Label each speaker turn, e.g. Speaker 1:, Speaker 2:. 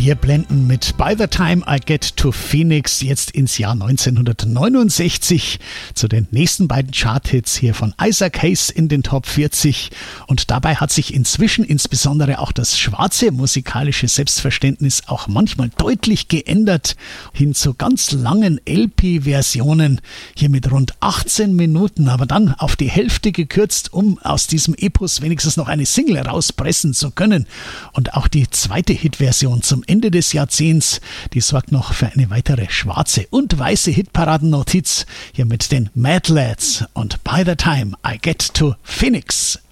Speaker 1: Wir blenden mit By the Time I Get to Phoenix jetzt ins Jahr 1969 zu den nächsten beiden Charthits hier von Isaac Hayes in den Top 40. Und dabei hat sich inzwischen insbesondere auch das schwarze musikalische Selbstverständnis auch manchmal deutlich geändert, hin zu ganz langen LP-Versionen, hier mit rund 18 Minuten, aber dann auf die Hälfte gekürzt, um aus diesem Epos wenigstens noch eine Single rauspressen zu können. Und auch die zweite Hitversion zum Ende des Jahrzehnts, die sorgt noch für eine weitere schwarze und weiße Hitparadennotiz hier mit den Mad Lads und By the Time I Get to Phoenix.